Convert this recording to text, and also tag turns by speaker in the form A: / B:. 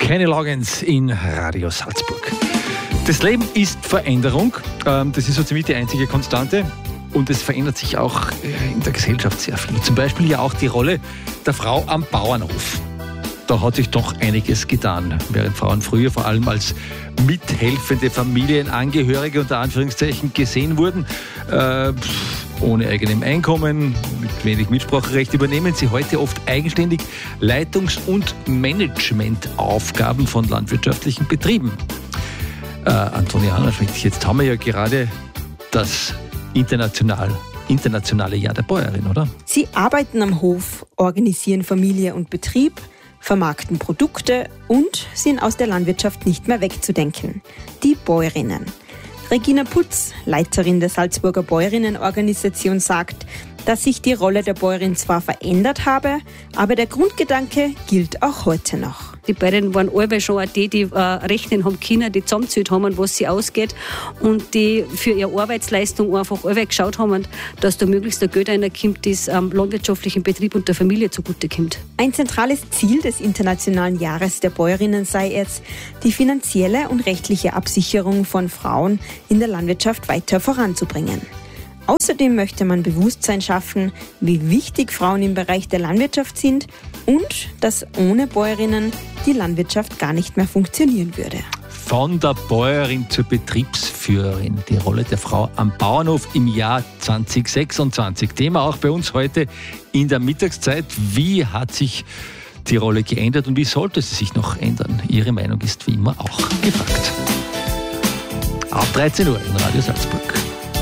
A: Kenny Loggins in Radio Salzburg. Das Leben ist Veränderung. Das ist so ziemlich die einzige Konstante. Und es verändert sich auch in der Gesellschaft sehr viel. Zum Beispiel ja auch die Rolle der Frau am Bauernhof. Da hat sich doch einiges getan. Während Frauen früher vor allem als mithelfende Familienangehörige unter Anführungszeichen gesehen wurden, ohne eigenem Einkommen, mit wenig Mitspracherecht, übernehmen sie heute oft eigenständig Leitungs- und Managementaufgaben von landwirtschaftlichen Betrieben. Antoniana, jetzt haben wir ja gerade das internationale Jahr der Bäuerin, oder?
B: Sie arbeiten am Hof, organisieren Familie und Betrieb, vermarkten Produkte und sind aus der Landwirtschaft nicht mehr wegzudenken. Die Bäuerinnen. Regina Putz, Leiterin der Salzburger Bäuerinnenorganisation, sagt, dass sich die Rolle der Bäuerin zwar verändert habe, aber der Grundgedanke gilt auch heute noch.
C: Die Bäuerinnen waren alle schon auch die rechnen haben können, die zusammengezählt haben, was sie ausgeht und die für ihre Arbeitsleistung einfach alle geschaut haben, dass da möglichst der Geld reinkommt, das landwirtschaftlichen Betrieb und der Familie zugutekommt.
B: Ein zentrales Ziel des Internationalen Jahres der Bäuerinnen sei es, die finanzielle und rechtliche Absicherung von Frauen in der Landwirtschaft weiter voranzubringen. Außerdem möchte man Bewusstsein schaffen, wie wichtig Frauen im Bereich der Landwirtschaft sind und dass ohne Bäuerinnen die Landwirtschaft gar nicht mehr funktionieren würde.
A: Von der Bäuerin zur Betriebsführerin, die Rolle der Frau am Bauernhof im Jahr 2026. Thema auch bei uns heute in der Mittagszeit. Wie hat sich die Rolle geändert und wie sollte sie sich noch ändern? Ihre Meinung ist wie immer auch gefragt. Ab 13 Uhr in Radio Salzburg.